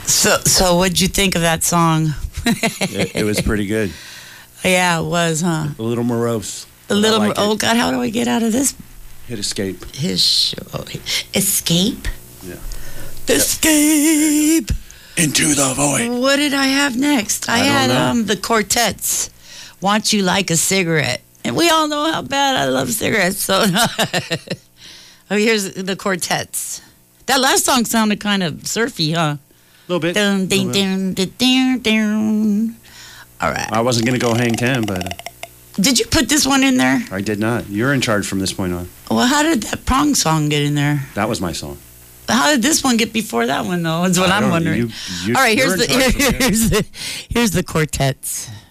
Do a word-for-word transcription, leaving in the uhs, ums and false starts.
So, so what'd you think of that song? it, it was pretty good. Yeah, it was, huh? A little morose. A little. like oh it. God, how do I get out of this? Hit escape. His show. Escape. Yeah. Escape. Into the void. What did I have next? I, I don't had know. um the Quartets. Want You Like a Cigarette, and we all know how bad I love cigarettes. So, oh, here's the Quartets. That last song sounded kind of surfy, huh? A little bit. Dun, dun, Little bit. dun, dun, dun, dun. All right. I wasn't going to go hang ten, but uh, Did you put this one in there? I did not. You're in charge from this point on. Well, how did that Prong song get in there? That was my song. How did this one get before that one, though? That's what I I'm don't- wondering. you- you- All right, here's you're the, in charge from here. here's the here's the Quartets.